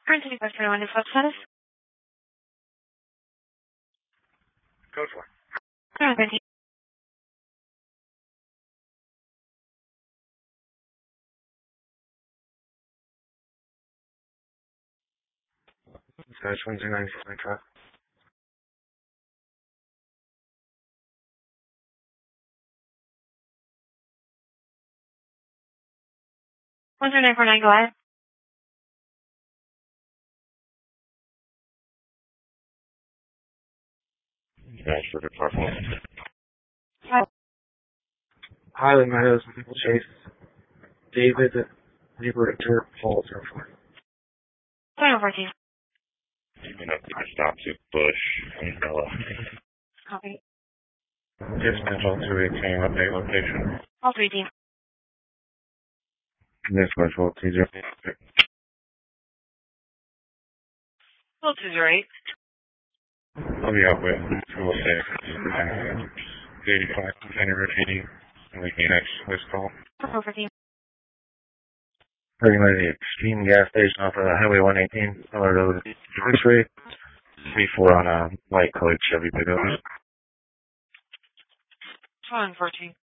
Currently, Western One is what status? Code 4. Currently. Dispatch 10965. One 949, go ahead. Dispatch for the platform. Hi. Highland Meadows, Maple Chase, David, Liberator, Falls, or 4. 14. Even up to the stop to Bush, Umbrella. Copy. Dispatch all 218, update location. All 3 team. Dispatch all 208. All 208. I'll be out with 206. 85 container repeating. And we can next this call. 14. Heading by the Extreme gas station off of Highway 118. Alert over the Expressway. 3-4 on a light colored Chevy pickup. 14.